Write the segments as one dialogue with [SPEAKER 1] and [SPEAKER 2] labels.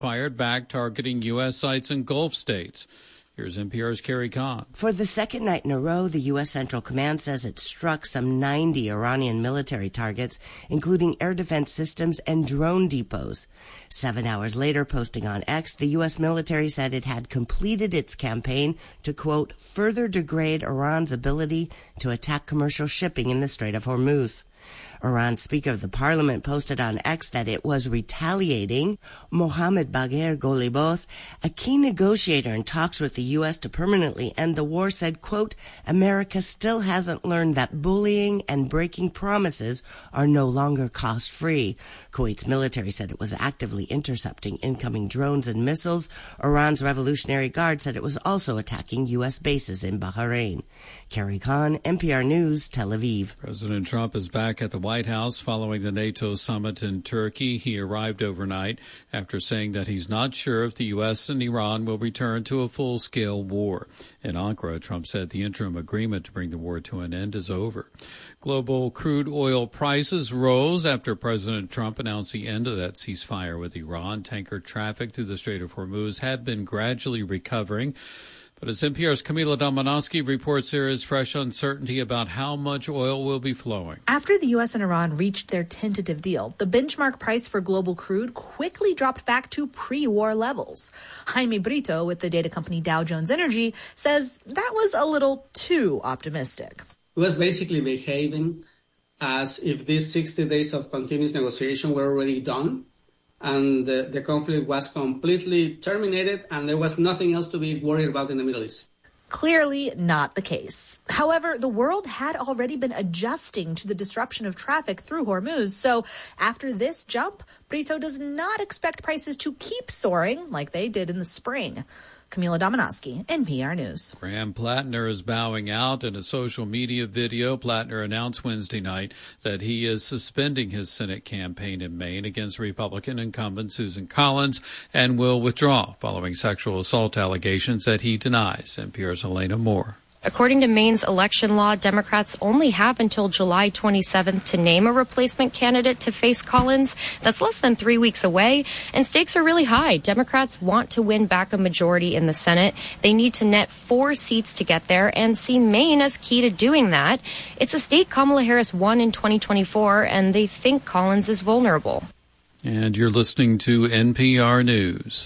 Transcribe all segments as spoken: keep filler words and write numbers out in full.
[SPEAKER 1] fired back, targeting U S sites in Gulf states. Here's N P R's Carrie Kahn.
[SPEAKER 2] For the second night in a row, the U S Central Command says it struck some ninety Iranian military targets, including air defense systems and drone depots. Seven hours later, posting on X, the U S military said it had completed its campaign to, quote, further degrade Iran's ability to attack commercial shipping in the Strait of Hormuz. Iran's Speaker of the Parliament posted on X that it was retaliating. Mohammad Bagher Ghalibaf, a key negotiator in talks with the U S to permanently end the war, said, quote, America still hasn't learned that bullying and breaking promises are no longer cost-free. Kuwait's military said it was actively intercepting incoming drones and missiles. Iran's Revolutionary Guard said it was also attacking U S bases in Bahrain. Carrie Kahn, N P R News, Tel Aviv.
[SPEAKER 1] President Trump is back at the White House following the NATO summit in Turkey. He arrived overnight after saying that he's not sure if the U S and Iran will return to a full-scale war. In Ankara, Trump said the interim agreement to bring the war to an end is over. Global crude oil prices rose after President Trump announced the end of that ceasefire with Iran. Tanker traffic through the Strait of Hormuz had been gradually recovering. But as N P R's Camila Domonoske reports, there is fresh uncertainty about how much oil will be flowing.
[SPEAKER 3] After the U S and Iran reached their tentative deal, the benchmark price for global crude quickly dropped back to pre-war levels. Jaime Brito with the data company Dow Jones Energy says that was a little too optimistic.
[SPEAKER 4] It was basically behaving as if these sixty days of continuous negotiation were already done, and the, the conflict was completely terminated, and there was nothing else to be worried about in the Middle East.
[SPEAKER 3] Clearly not the case. However, the world had already been adjusting to the disruption of traffic through Hormuz. So after this jump, Brito does not expect prices to keep soaring like they did in the spring. Camila Domonoske, N P R News.
[SPEAKER 1] Graham Plattner is bowing out. In a social media video, Plattner announced Wednesday night that he is suspending his Senate campaign in Maine against Republican incumbent Susan Collins and will withdraw following sexual assault allegations that he denies. N P R's Elena Moore.
[SPEAKER 5] According to Maine's election law, Democrats only have until July twenty-seventh to name a replacement candidate to face Collins. That's less than three weeks away, and stakes are really high. Democrats want to win back a majority in the Senate. They need to net four seats to get there and see Maine as key to doing that. It's a state Kamala Harris won in twenty twenty-four, and they think Collins is vulnerable.
[SPEAKER 1] And you're listening to N P R News.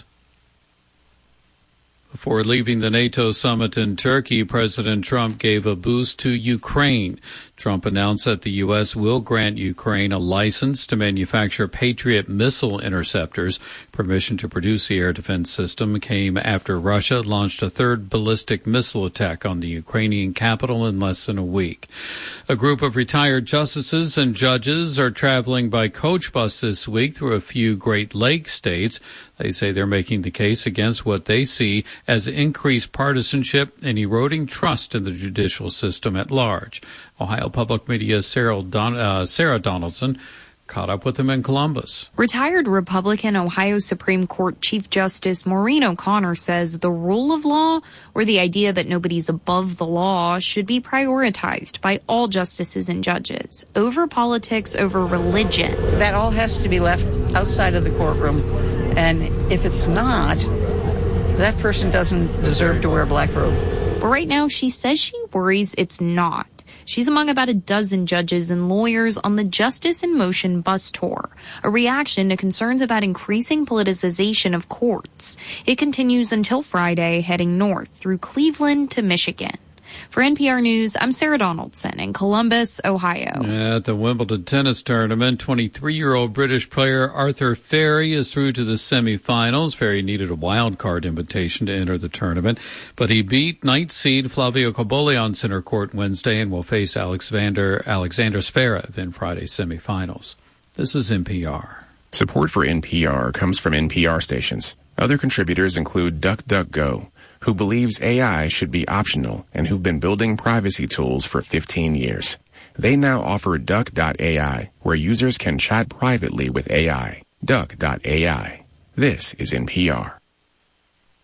[SPEAKER 1] Before leaving the NATO summit in Turkey, President Trump gave a boost to Ukraine. Trump announced that the U S will grant Ukraine a license to manufacture Patriot missile interceptors. Permission to produce the air defense system came after Russia launched a third ballistic missile attack on the Ukrainian capital in less than a week. A group of retired justices and judges are traveling by coach bus this week through a few Great Lakes states. They say they're making the case against what they see as increased partisanship and eroding trust in the judicial system at large. Ohio Public Media's Sarah, Don- uh, Sarah Donaldson caught up with them in Columbus.
[SPEAKER 6] Retired Republican Ohio Supreme Court Chief Justice Maureen O'Connor says the rule of law, or the idea that nobody's above the law, should be prioritized by all justices and judges over politics, over religion.
[SPEAKER 7] That all has to be left outside of the courtroom. And if it's not, that person doesn't deserve to wear a black robe.
[SPEAKER 6] But right now, she says she worries it's not. She's among about a dozen judges and lawyers on the Justice in Motion bus tour, a reaction to concerns about increasing politicization of courts. It continues until Friday, heading north through Cleveland to Michigan. For N P R News, I'm Sarah Donaldson in Columbus, Ohio.
[SPEAKER 1] At the Wimbledon tennis tournament, twenty-three-year-old British player Arthur Ferry is through to the semifinals. Ferry needed a wild card invitation to enter the tournament, but he beat ninth seed Flavio Cobolli on center court Wednesday and will face Alexander, Alexander Zverev in Friday's semifinals. This is N P R.
[SPEAKER 8] Support for N P R comes from N P R stations. Other contributors include DuckDuckGo, who believes A I should be optional and who've been building privacy tools for fifteen years. They now offer Duck dot A I, where users can chat privately with A I. Duck dot A I. This is N P R.